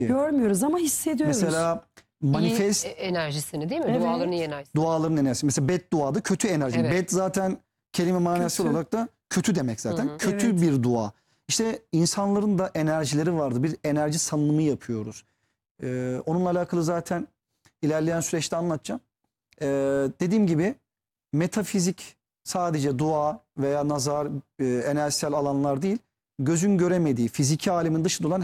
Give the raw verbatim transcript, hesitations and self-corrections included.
Görmüyoruz ama hissediyoruz. Mesela manifest İyi enerjisini değil mi? Evet. Duaların iyi enerjisi. duaların enerjisi. Mesela bedduada kötü enerji. Evet. Bed zaten kelime manası Kötü. olarak da kötü demek zaten. Hı hı. Kötü Evet. bir dua. İşte insanların da enerjileri vardı. Bir enerji salınımı yapıyoruz. Ee, onunla alakalı zaten ilerleyen süreçte anlatacağım. Ee, dediğim gibi metafizik sadece dua veya nazar, e, enerjisel alanlar değil. Gözün göremediği, fiziki alemin dışında olan